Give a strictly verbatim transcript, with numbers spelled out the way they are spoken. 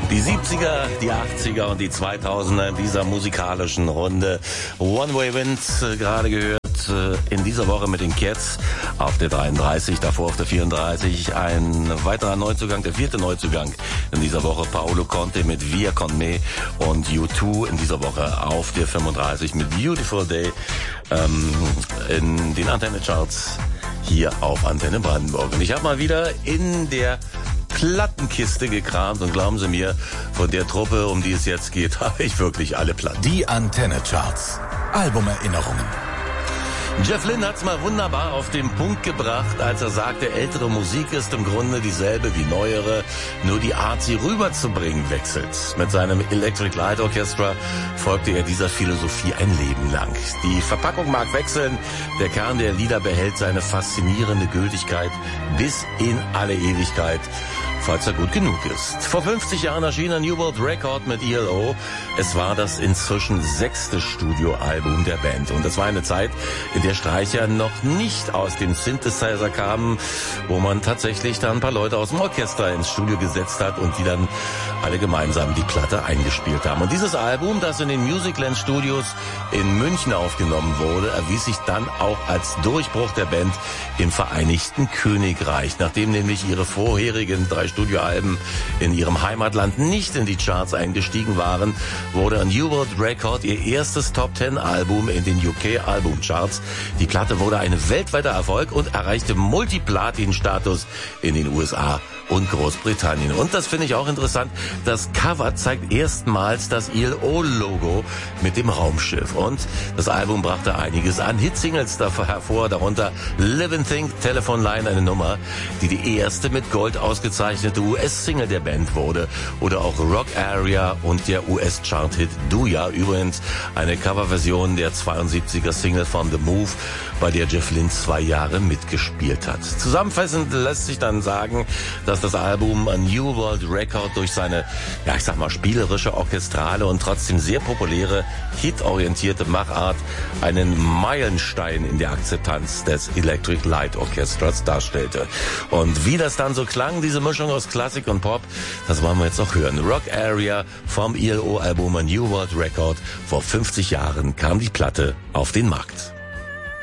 Die siebziger, die achtziger und die zweitausender in dieser musikalischen Runde. One Way Wind äh, gerade gehört äh, in dieser Woche mit den Cats auf der dreiunddreißig, davor auf der vierunddreißig. Ein weiterer Neuzugang, der vierte Neuzugang in dieser Woche. Paolo Conte mit Via Con Me und U zwei in dieser Woche auf der fünfunddreißig mit Beautiful Day ähm, in den Antenne-Charts hier auf Antenne Brandenburg. Und ich habe mal wieder in der Plattenkiste gekramt und glauben Sie mir, von der Truppe, um die es jetzt geht, habe ich wirklich alle Platten. Die Antenne-Charts. Albumerinnerungen. Jeff Lynne hat's mal wunderbar auf den Punkt gebracht, als er sagte, ältere Musik ist im Grunde dieselbe wie neuere, nur die Art, sie rüberzubringen, wechselt. Mit seinem Electric Light Orchestra folgte er dieser Philosophie ein Leben lang. Die Verpackung mag wechseln, der Kern der Lieder behält seine faszinierende Gültigkeit bis in alle Ewigkeit, falls er gut genug ist. Vor fünfzig Jahren erschien ein New World Record mit E L O. Es war das inzwischen sechste Studioalbum der Band. Und es war eine Zeit, in der Streicher noch nicht aus dem Synthesizer kamen, wo man tatsächlich dann ein paar Leute aus dem Orchester ins Studio gesetzt hat und die dann alle gemeinsam die Platte eingespielt haben. Und dieses Album, das in den Musicland Studios in München aufgenommen wurde, erwies sich dann auch als Durchbruch der Band im Vereinigten Königreich, nachdem nämlich ihre vorherigen drei Studioalben in ihrem Heimatland nicht in die Charts eingestiegen waren, wurde ein New World Record ihr erstes Top Ten Album in den U K Albumcharts. Die Platte wurde ein weltweiter Erfolg und erreichte Multiplatin-Status in den U S A und Großbritannien. Und das finde ich auch interessant, das Cover zeigt erstmals das E L O-Logo mit dem Raumschiff. Und das Album brachte einiges an Hitsingles davor hervor, darunter Live and Think, Telephone Line, eine Nummer, die die erste mit Gold ausgezeichnete U S-Single der Band wurde. Oder auch Rock Area und der U S-Chart-Hit Do Ya, übrigens eine Coverversion der zweiundsiebziger Single von The Move, bei der Jeff Lynne zwei Jahre mitgespielt hat. Zusammenfassend lässt sich dann sagen, dass das Album A New World Record durch seine, ja ich sag mal, spielerische, orchestrale und trotzdem sehr populäre, hitorientierte Machart einen Meilenstein in der Akzeptanz des Electric Light Orchestras darstellte. Und wie das dann so klang, diese Mischung aus Klassik und Pop, das wollen wir jetzt auch hören. Rock Area vom E L O-Album A New World Record. Vor fünfzig Jahren kam die Platte auf den Markt.